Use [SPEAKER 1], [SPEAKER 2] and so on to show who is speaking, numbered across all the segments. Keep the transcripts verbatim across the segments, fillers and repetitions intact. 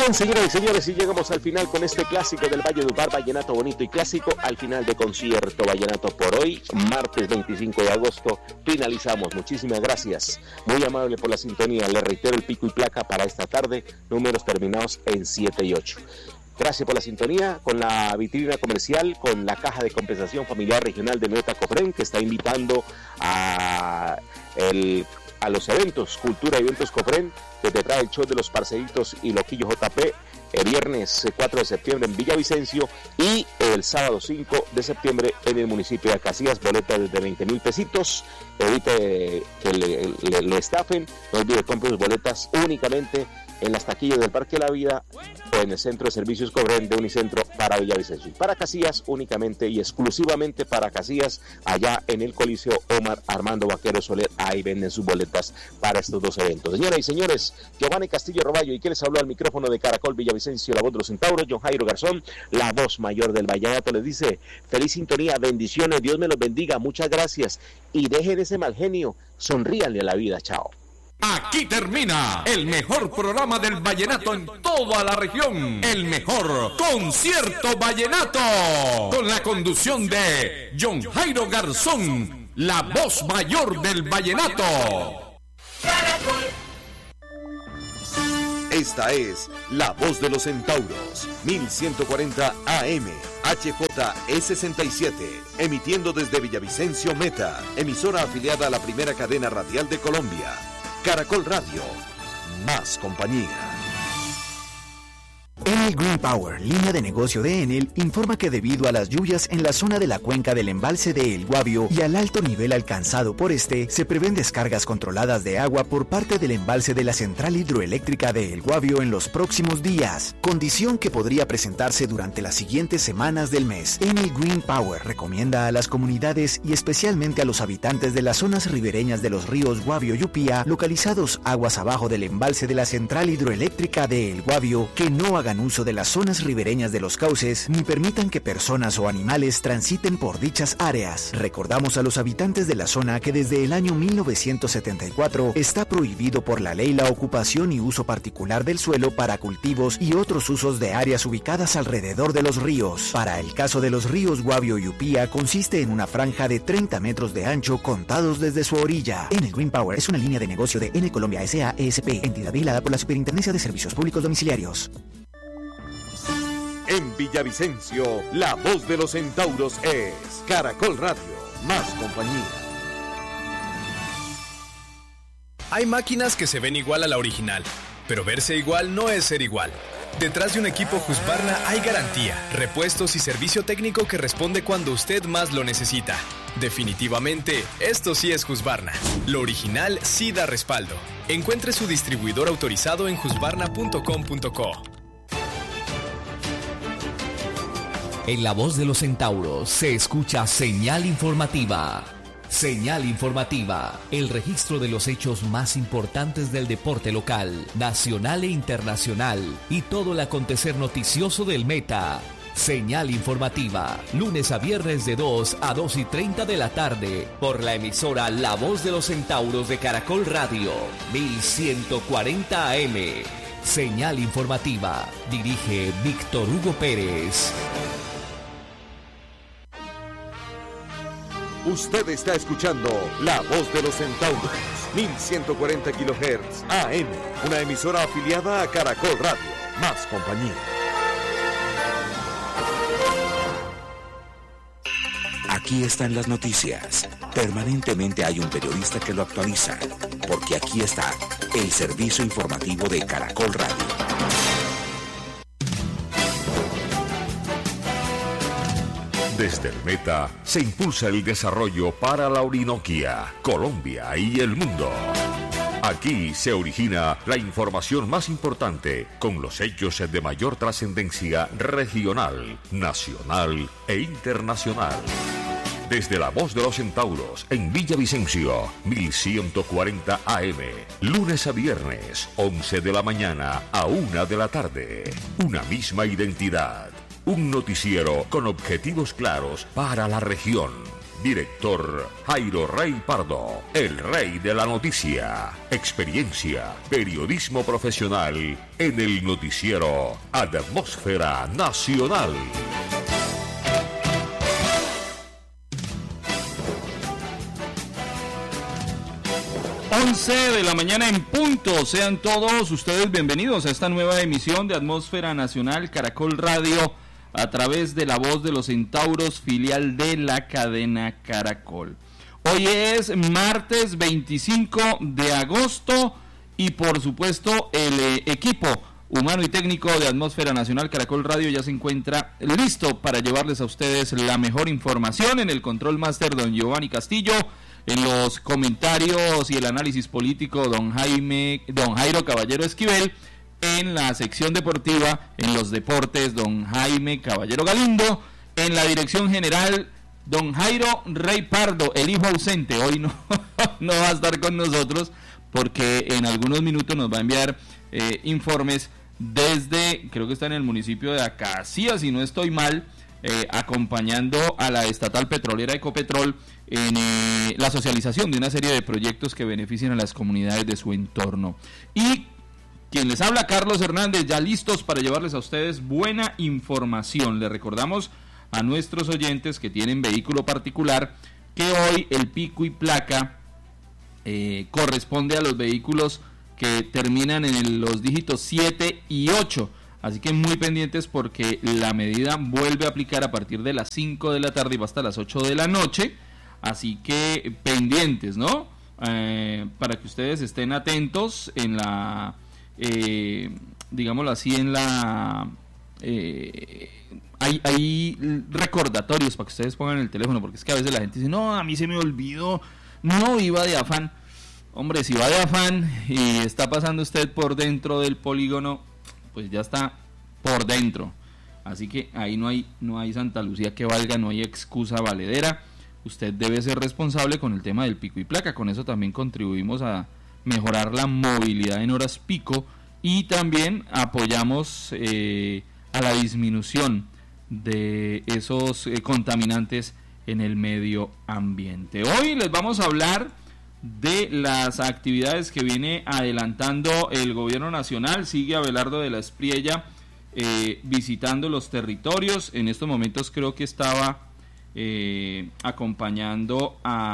[SPEAKER 1] Bien, señoras y señores, y llegamos al final con este clásico del Valledupar, vallenato bonito y clásico, al final de concierto vallenato por hoy, martes veinticinco de agosto, finalizamos. Muchísimas gracias, muy amable por la sintonía. Le reitero el pico y placa para esta tarde, números terminados en siete y ocho. Gracias por la sintonía con la vitrina comercial, con la Caja de Compensación Familiar Regional de Meta Cofren, que está invitando a, el, a los eventos, Cultura y Eventos Cofren, que te trae el show de los Parceritos y Loquillo J P, el viernes cuatro de septiembre en Villavicencio y el sábado cinco de septiembre en el municipio de Casillas. Boletas desde veinte mil pesitos. Evite que le, le, le estafen. No olvide, compre sus boletas únicamente en las taquillas del Parque de la Vida o en el Centro de Servicios Cofren de Unicentro para Villavicencio. Para Casillas únicamente y exclusivamente para Casillas, allá en el Coliseo Omar Armando Vaquero Soler, ahí venden sus boletas para estos dos eventos. Señoras y señores, Giovanni Castillo Roballo, y quien les habló al micrófono de Caracol Villavicencio, la voz de los centauros, John Jairo Garzón, la voz mayor del vallenato, les dice feliz sintonía, bendiciones, Dios me los bendiga, muchas gracias, y dejen ese mal genio, sonríanle a la vida, chao.
[SPEAKER 2] Aquí termina el mejor programa del vallenato en toda la región. El mejor concierto vallenato. Con la conducción de John Jairo Garzón, la voz mayor del vallenato.
[SPEAKER 3] Esta es La Voz de los Centauros, mil ciento cuarenta A M, H J E sesenta y siete, emitiendo desde Villavicencio Meta, emisora afiliada a la primera cadena radial de Colombia. Caracol Radio, más compañía.
[SPEAKER 4] Enel Green Power, línea de negocio de Enel, informa que debido a las lluvias en la zona de la cuenca del embalse de El Guavio y al alto nivel alcanzado por este, se prevén descargas controladas de agua por parte del embalse de la central hidroeléctrica de El Guavio en los próximos días, condición que podría presentarse durante las siguientes semanas del mes. Enel Green Power recomienda a las comunidades y especialmente a los habitantes de las zonas ribereñas de los ríos Guavio y Upía, localizados aguas abajo del embalse de la central hidroeléctrica de El Guavio, que no hagan uso de las zonas ribereñas de los cauces ni permitan que personas o animales transiten por dichas áreas. Recordamos a los habitantes de la zona que desde el año mil novecientos setenta y cuatro está prohibido por la ley la ocupación y uso particular del suelo para cultivos y otros usos de áreas ubicadas alrededor de los ríos. Para el caso de los ríos Guavio y Upía, consiste en una franja de treinta metros de ancho contados desde su orilla. Enel Green Power es una línea de negocio de Enel Colombia S A E S P, entidad vigilada por la Superintendencia de Servicios Públicos Domiciliarios.
[SPEAKER 3] En Villavicencio, la voz de los centauros es Caracol Radio, más compañía.
[SPEAKER 5] Hay máquinas que se ven igual a la original, pero verse igual no es ser igual. Detrás de un equipo Husqvarna hay garantía, repuestos y servicio técnico que responde cuando usted más lo necesita. Definitivamente, esto sí es Husqvarna. Lo original sí da respaldo. Encuentre su distribuidor autorizado en husqvarna punto com punto co.
[SPEAKER 6] En la voz de los centauros se escucha señal informativa. Señal informativa, el registro de los hechos más importantes del deporte local, nacional e internacional y todo el acontecer noticioso del Meta. Señal informativa, lunes a viernes de dos a dos y treinta de la tarde, por la emisora La Voz de los Centauros de Caracol Radio, mil ciento cuarenta A M. Señal informativa, dirige Víctor Hugo Pérez.
[SPEAKER 3] Usted está escuchando La Voz de los Centauros, mil ciento cuarenta kilohertz A M, una emisora afiliada a Caracol Radio, más compañía.
[SPEAKER 7] Aquí están las noticias. Permanentemente hay un periodista que lo actualiza, porque aquí está el servicio informativo de Caracol Radio.
[SPEAKER 2] Desde el Meta se impulsa el desarrollo para la Orinoquia, Colombia y el mundo. Aquí se origina la información más importante con los hechos de mayor trascendencia regional, nacional e internacional. Desde la Voz de los Centauros en Villavicencio, mil ciento cuarenta A M, lunes a viernes, once de la mañana a una de la tarde. Una misma identidad. Un noticiero con objetivos claros para la región. Director Jairo Rey Pardo, el rey de la noticia. Experiencia, periodismo profesional en el noticiero Atmósfera Nacional.
[SPEAKER 8] once de la mañana en punto. Sean todos ustedes bienvenidos a esta nueva emisión de Atmósfera Nacional Caracol Radio a través de La Voz de los Centauros, filial de la cadena Caracol. Hoy es martes veinticinco de agosto y por supuesto el eh, equipo humano y técnico de Atmósfera Nacional Caracol Radio ya se encuentra listo para llevarles a ustedes la mejor información. En el control máster don Giovanni Castillo, en los comentarios y el análisis político don Jaime, don Jairo Caballero Esquivel, en la sección deportiva, en los deportes, don Jaime Caballero Galindo, en la dirección general, don Jairo Rey Pardo, el hijo ausente. Hoy no, no va a estar con nosotros porque en algunos minutos nos va a enviar eh, informes desde, creo que está en el municipio de Acacia, si no estoy mal, eh, acompañando a la estatal petrolera Ecopetrol en eh, la socialización de una serie de proyectos que benefician a las comunidades de su entorno. Y quien les habla, Carlos Hernández, ya listos para llevarles a ustedes buena información. Les recordamos a nuestros oyentes que tienen vehículo particular que hoy el pico y placa eh, corresponde a los vehículos que terminan en el, los dígitos siete y ocho. Así que muy pendientes porque la medida vuelve a aplicar a partir de las cinco de la tarde y va hasta las ocho de la noche. Así que pendientes, ¿no? Eh, para que ustedes estén atentos en la... Eh, digámoslo así, en la eh, hay, hay recordatorios para que ustedes pongan el teléfono, porque es que a veces la gente dice, no, a mí se me olvidó, no iba de afán. Hombre, si va de afán y está pasando usted por dentro del polígono, pues ya está por dentro, así que ahí no hay, no hay Santa Lucía que valga, no hay excusa valedera. Usted debe ser responsable con el tema del pico y placa. Con eso también contribuimos a mejorar la movilidad en horas pico y también apoyamos eh, a la disminución de esos eh, contaminantes en el medio ambiente. Hoy les vamos a hablar de las actividades que viene adelantando el gobierno nacional. Sigue Abelardo de la Espriella eh, visitando los territorios. En estos momentos creo que estaba eh, acompañando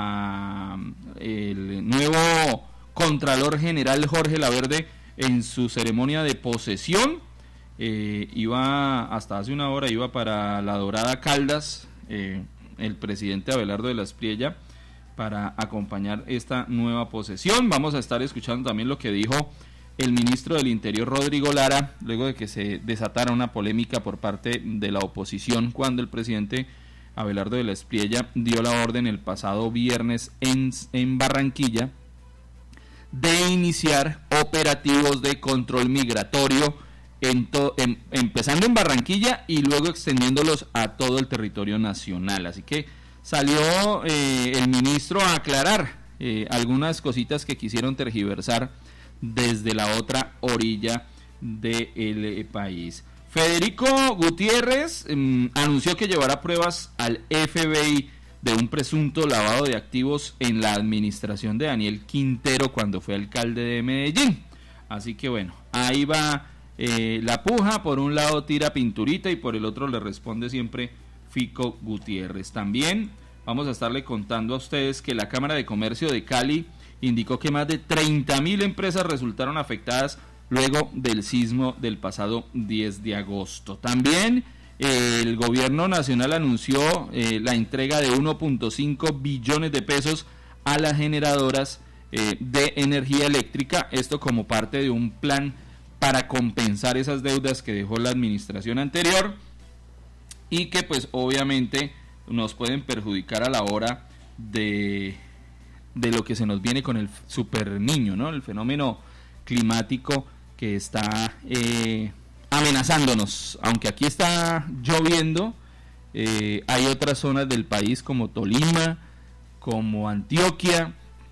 [SPEAKER 8] a el nuevo Contralor General Jorge Laverde en su ceremonia de posesión. Eh, iba hasta hace una hora, iba para La Dorada Caldas, eh, el presidente Abelardo de la Espriella, para acompañar esta nueva posesión. Vamos a estar escuchando también lo que dijo el ministro del Interior, Rodrigo Lara, luego de que se desatara una polémica por parte de la oposición cuando el presidente Abelardo de la Espriella dio la orden el pasado viernes en, en Barranquilla de iniciar operativos de control migratorio en to, en, empezando en Barranquilla y luego extendiéndolos a todo el territorio nacional. Así que salió eh, el ministro a aclarar eh, algunas cositas que quisieron tergiversar desde la otra orilla del eh, país. Federico Gutiérrez eh, anunció que llevará pruebas al F B I de un presunto lavado de activos en la administración de Daniel Quintero cuando fue alcalde de Medellín. Así que bueno, ahí va eh, la puja. Por un lado tira Pinturita y por el otro le responde siempre Fico Gutiérrez. También vamos a estarle contando a ustedes que la Cámara de Comercio de Cali indicó que más de treinta mil empresas resultaron afectadas luego del sismo del pasado diez de agosto. También eh, el gobierno nacional anunció eh, la entrega de uno punto cinco billones de pesos a las generadoras eh, de energía eléctrica, esto como parte de un plan para compensar esas deudas que dejó la administración anterior y que pues obviamente nos pueden perjudicar a la hora de, de lo que se nos viene con el super niño, ¿no? El fenómeno climático que está eh, amenazándonos. Aunque aquí está lloviendo, eh, hay otras zonas del país como Tolima, como Antioquia,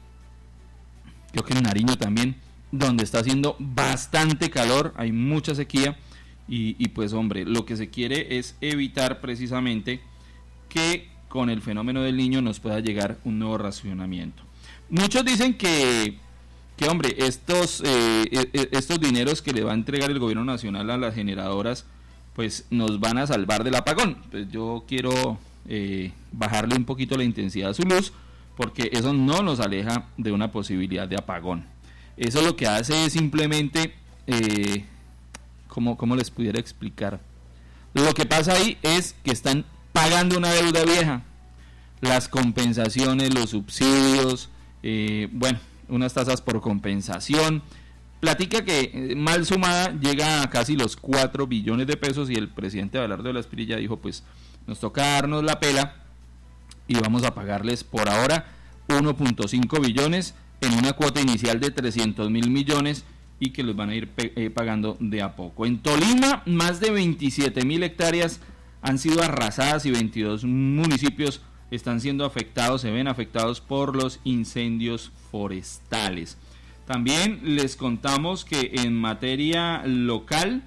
[SPEAKER 8] creo que en Nariño también, donde está haciendo bastante calor, hay mucha sequía y, y pues hombre, lo que se quiere es evitar precisamente que con el fenómeno del Niño nos pueda llegar un nuevo racionamiento. Muchos dicen que, que hombre, estos, eh, estos dineros que le va a entregar el gobierno nacional a las generadoras, pues nos van a salvar del apagón. Pues yo quiero eh, bajarle un poquito la intensidad a su luz, porque eso no nos aleja de una posibilidad de apagón. Eso lo que hace es simplemente, eh, ¿cómo, cómo les pudiera explicar? Lo que pasa ahí es que están pagando una deuda vieja, las compensaciones, los subsidios, eh, bueno, unas tasas por compensación. Platica que eh, mal sumada llega a casi los cuatro billones de pesos, y el presidente Abelardo de la Espriella dijo, pues nos toca darnos la pela y vamos a pagarles por ahora uno punto cinco billones en una cuota inicial de trescientos mil millones y que los van a ir pe- eh, pagando de a poco. En Tolima, más de veintisiete mil hectáreas han sido arrasadas y veintidós municipios están siendo afectados, se ven afectados por los incendios forestales. También les contamos que en materia local,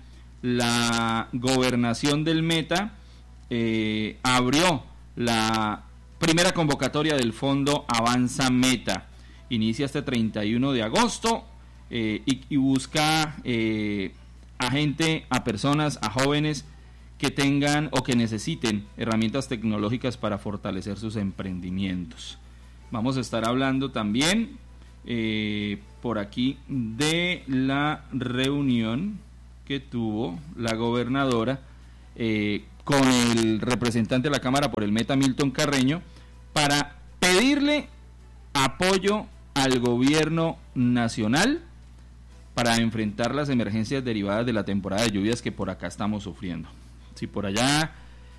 [SPEAKER 8] la gobernación del Meta eh, abrió la primera convocatoria del Fondo Avanza Meta. Inicia este treinta y uno de agosto eh, y, y busca eh, a gente, a personas, a jóvenes que tengan o que necesiten herramientas tecnológicas para fortalecer sus emprendimientos. Vamos a estar hablando también eh, por aquí de la reunión que tuvo la gobernadora eh, con el representante de la Cámara por el Meta, Milton Carreño, para pedirle apoyo al gobierno nacional para enfrentar las emergencias derivadas de la temporada de lluvias que por acá estamos sufriendo. Si por allá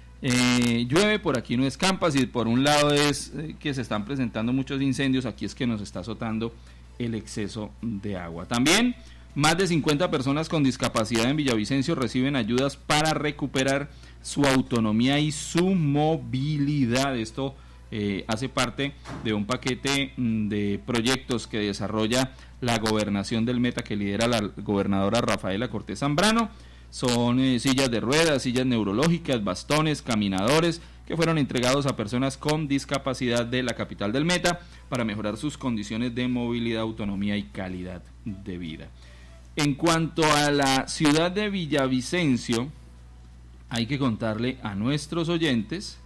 [SPEAKER 8] eh, llueve, por aquí no escampa. Si por un lado es eh, que se están presentando muchos incendios, aquí es que nos está azotando el exceso de agua. También más de cincuenta personas con discapacidad en Villavicencio reciben ayudas para recuperar su autonomía y su movilidad. Esto eh, hace parte de un paquete de proyectos que desarrolla la gobernación del Meta, que lidera la gobernadora Rafaela Cortés Zambrano. Son eh, sillas de ruedas, sillas neurológicas, bastones, caminadores, que fueron entregados a personas con discapacidad de la capital del Meta para mejorar sus condiciones de movilidad, autonomía y calidad de vida. En cuanto a la ciudad de Villavicencio, hay que contarle a nuestros oyentes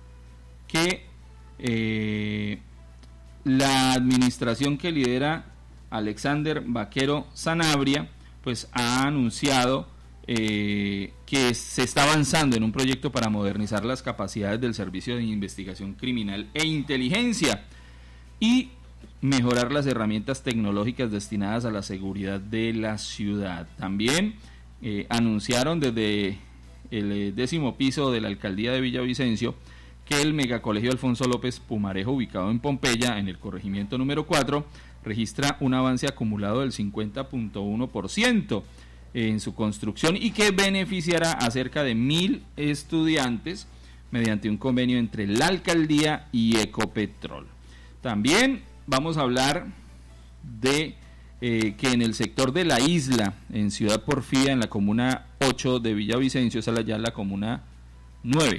[SPEAKER 8] que eh, la administración que lidera Alexander Vaquero Sanabria, pues ha anunciado eh, que se está avanzando en un proyecto para modernizar las capacidades del Servicio de Investigación Criminal e Inteligencia y mejorar las herramientas tecnológicas destinadas a la seguridad de la ciudad. También eh, anunciaron desde el décimo piso de la alcaldía de Villavicencio que el megacolegio Alfonso López Pumarejo, ubicado en Pompeya, en el corregimiento número cuatro, registra un avance acumulado del cincuenta punto uno por ciento en su construcción y que beneficiará a cerca de mil estudiantes mediante un convenio entre la alcaldía y Ecopetrol. También vamos a hablar de eh, que en el sector de la isla, en Ciudad Porfía, en la comuna ocho de Villavicencio, esa es ya la comuna nueve,